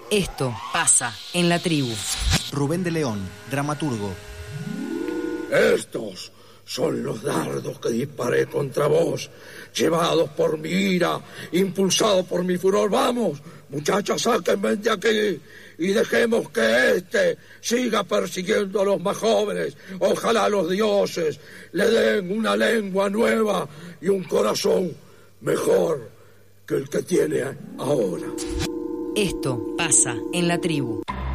Esto pasa en la tribu. Rubén de León, dramaturgo. Estos son los dardos que disparé contra vos, llevados por mi ira, impulsados por mi furor. Vamos, muchachas, sáquenme de aquí y dejemos que éste siga persiguiendo a los más jóvenes. Ojalá los dioses le den una lengua nueva y un corazón mejor que el que tiene ahora. Esto pasa en la tribu.